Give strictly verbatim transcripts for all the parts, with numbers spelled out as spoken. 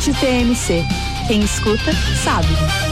T M C. Quem escuta, sabe.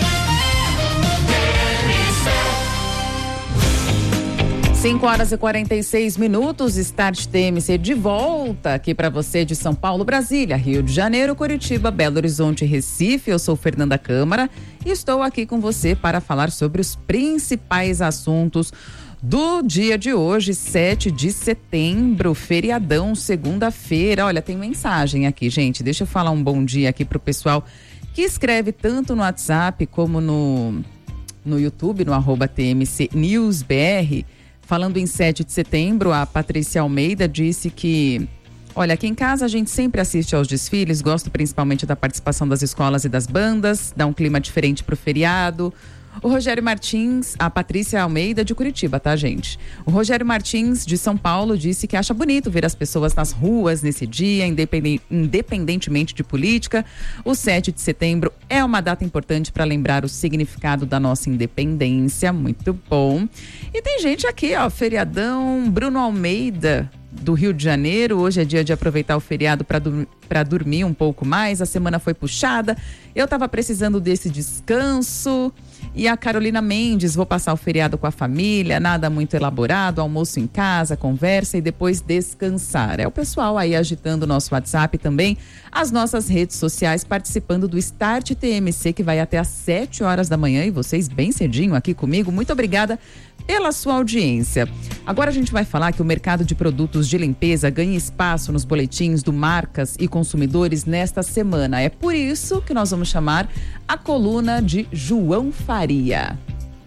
cinco horas e quarenta e seis minutos, Start T M C de volta aqui para você de São Paulo, Brasília, Rio de Janeiro, Curitiba, Belo Horizonte e Recife. Eu sou Fernanda Câmara e estou aqui com você para falar sobre os principais assuntos do dia de hoje, sete de setembro, feriadão, segunda-feira. Olha, tem mensagem aqui, gente. Deixa eu falar um bom dia aqui pro pessoal que escreve tanto no WhatsApp como no, no YouTube, no arroba T M C News B R. Falando em sete de setembro, a Patrícia Almeida disse que, olha, aqui em casa a gente sempre assiste aos desfiles, gosto principalmente da participação das escolas e das bandas, dá um clima diferente pro feriado. O Rogério Martins, a Patrícia Almeida de Curitiba, tá, gente? O Rogério Martins, de São Paulo, disse que acha bonito ver as pessoas nas ruas nesse dia, independente, independentemente de política. O sete de setembro é uma data importante para lembrar o significado da nossa independência. Muito bom. E tem gente aqui, ó, feriadão, Bruno Almeida, do Rio de Janeiro. Hoje é dia de aproveitar o feriado para dur- para dormir um pouco mais. A semana foi puxada. Eu tava precisando desse descanso. E a Carolina Mendes, vou passar o feriado com a família, nada muito elaborado, almoço em casa, conversa e depois descansar. É o pessoal aí agitando o nosso WhatsApp também, as nossas redes sociais, participando do Start T M C, que vai até às sete horas da manhã, e vocês bem cedinho aqui comigo. Muito obrigada pela sua audiência. Agora a gente vai falar que o mercado de produtos de limpeza ganha espaço nos boletins do Marcas e Consumidores nesta semana. É por isso que nós vamos chamar a coluna de João Faria.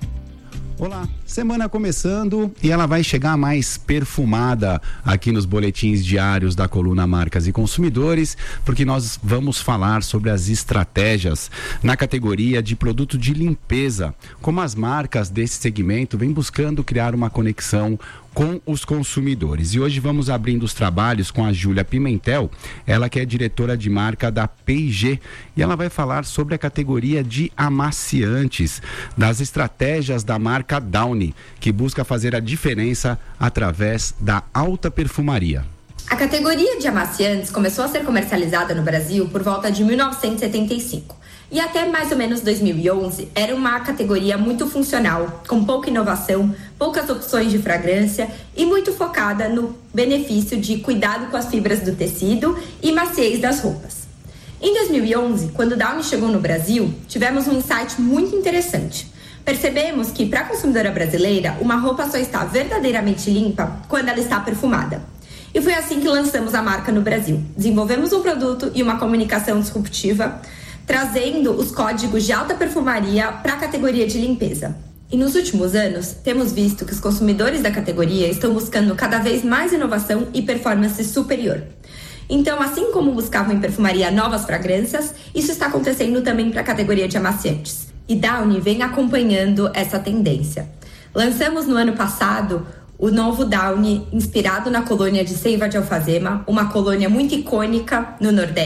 Olá, semana começando e ela vai chegar mais perfumada aqui nos boletins diários da coluna Marcas e Consumidores, porque nós vamos falar sobre as estratégias na categoria de produto de limpeza, como as marcas desse segmento vêm buscando criar uma conexão com os consumidores. E hoje vamos abrindo os trabalhos com a Júlia Pimentel, ela que é diretora de marca da P e G, e ela vai falar sobre a categoria de amaciantes, das estratégias da marca Downy, que busca fazer a diferença através da alta perfumaria. A categoria de amaciantes começou a ser comercializada no Brasil por volta de mil novecentos e setenta e cinco. E até mais ou menos dois mil e onze era uma categoria muito funcional, com pouca inovação, poucas opções de fragrância e muito focada no benefício de cuidado com as fibras do tecido e maciez das roupas. Em dois mil e onze, quando o Downy chegou no Brasil, tivemos um insight muito interessante. Percebemos que, para a consumidora brasileira, uma roupa só está verdadeiramente limpa quando ela está perfumada. E foi assim que lançamos a marca no Brasil. Desenvolvemos um produto e uma comunicação disruptiva, trazendo os códigos de alta perfumaria para a categoria de limpeza. E nos últimos anos, temos visto que os consumidores da categoria estão buscando cada vez mais inovação e performance superior. Então, assim como buscavam em perfumaria novas fragrâncias, isso está acontecendo também para a categoria de amaciantes. E Downy vem acompanhando essa tendência. Lançamos no ano passado o novo Downy, inspirado na colônia de Seiva de Alfazema, uma colônia muito icônica no Nordeste.